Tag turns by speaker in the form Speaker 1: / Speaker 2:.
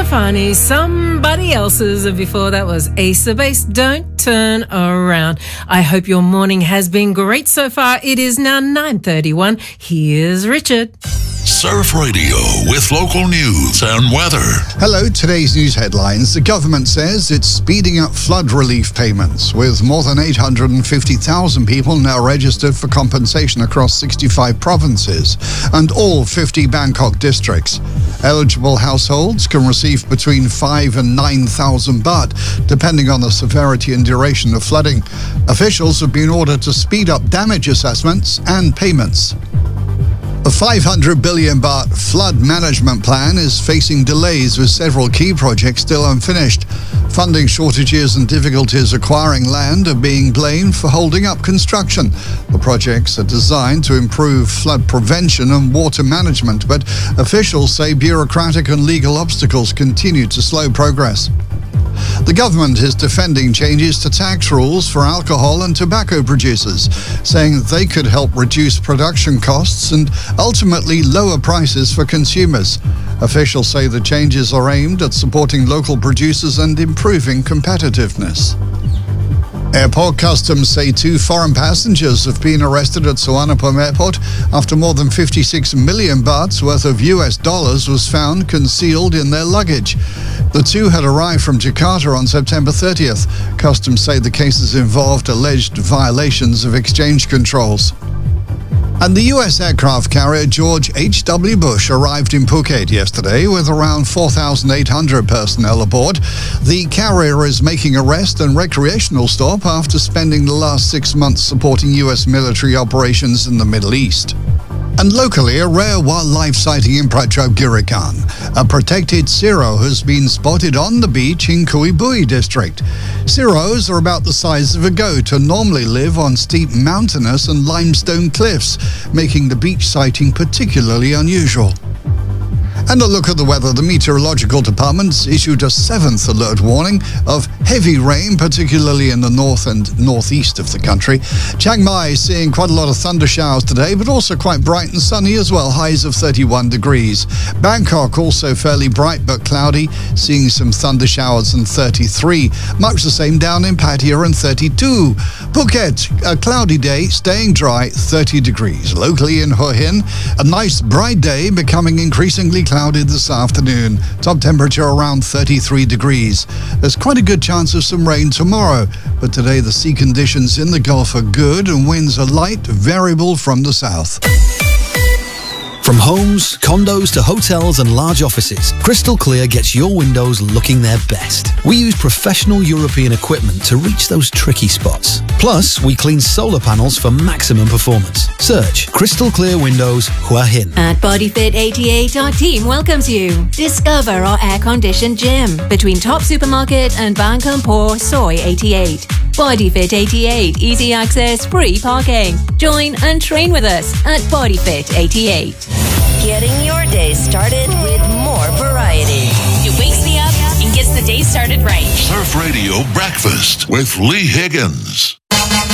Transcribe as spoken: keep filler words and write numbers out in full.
Speaker 1: Stefani, somebody else's. And before that was Ace of Base, Don't Turn Around. I hope your morning has been great so far. It is now nine thirty-one. Here's Richard.
Speaker 2: Surf Radio with local news and weather.
Speaker 3: Hello, today's news headlines. The government says it's speeding up flood relief payments, with more than eight hundred fifty thousand people now registered for compensation across sixty-five provinces and all fifty Bangkok districts. Eligible households can receive between five and nine thousand baht, depending on the severity and duration of flooding. Officials have been ordered to speed up damage assessments and payments. The five hundred billion baht flood management plan is facing delays, with several key projects still unfinished. Funding shortages and difficulties acquiring land are being blamed for holding up construction. The projects are designed to improve flood prevention and water management, but officials say bureaucratic and legal obstacles continue to slow progress. The government is defending changes to tax rules for alcohol and tobacco producers, saying they could help reduce production costs and ultimately lower prices for consumers. Officials say the changes are aimed at supporting local producers and improving competitiveness. Airport Customs say two foreign passengers have been arrested at Suvarnabhumi Airport after more than fifty-six million bahts worth of U S dollars was found concealed in their luggage. The two had arrived from Jakarta on September thirtieth. Customs say the cases involved alleged violations of exchange controls. And the U S aircraft carrier George H W Bush arrived in Phuket yesterday with around four thousand eight hundred personnel aboard. The carrier is making a rest and recreational stop after spending the last six months supporting U S military operations in the Middle East. And locally, a rare wildlife sighting in Prachapgirikan. A protected cirro has been spotted on the beach in Kui Bui district. Cirros are about the size of a goat and normally live on steep mountainous and limestone cliffs, making the beach sighting particularly unusual. And a look at the weather. The Meteorological Department's issued a seventh alert warning of heavy rain, particularly in the north and northeast of the country. Chiang Mai is seeing quite a lot of thunder showers today, but also quite bright and sunny as well, highs of thirty-one degrees. Bangkok also fairly bright but cloudy, seeing some thunder showers and thirty-three. Much the same down in Pattaya and thirty-two. Phuket, a cloudy day, staying dry, thirty degrees. Locally in Hua Hin, a nice bright day, becoming increasingly cloudy. Clouded this afternoon. Top temperature around thirty-three degrees. There's quite a good chance of some rain tomorrow, but today the sea conditions in the Gulf are good and winds are light, variable from the south.
Speaker 4: From homes, condos to hotels and large offices, Crystal Clear gets your windows looking their best. We use professional European equipment to reach those tricky spots. Plus, we clean solar panels for maximum performance. Search Crystal Clear Windows Hua Hin.
Speaker 5: At Bodyfit eighty-eight, our team welcomes you. Discover our air-conditioned gym between Top Supermarket and Bangkok Soi eighty-eight. Bodyfit eighty-eight, easy access, free parking. Join and train with us at Bodyfit eighty-eight.
Speaker 6: Getting your day started with more variety.
Speaker 7: It wakes me up and gets the day started right.
Speaker 2: Surf Radio Breakfast with Lee Higgins.